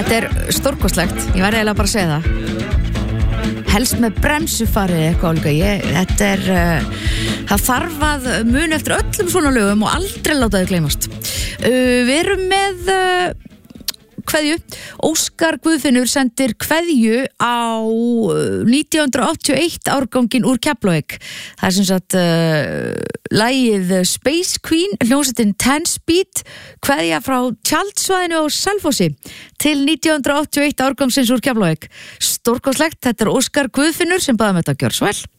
Þetta stórkostlegt, ég verði eiginlega bara að segja það. Helst með bremsufarið eitthvað álíka. Það þarf að muna eftir öllum svona lögum og aldrei láta þau gleymast. Við erum með kveðju. Óskar Guðfinnur sendir kveðju á 1981 árganginn úr Keflavík. Það sem sagt lagið Space Queen, hljómsveitin 10 Speed, kveðja frá tjaldsvæðinu á Selfossi til 1981 árgangsins úr Keflavík. Stórkostlegt, þetta Óskar Guðfinnur sem baði með þetta, gjör svo vel.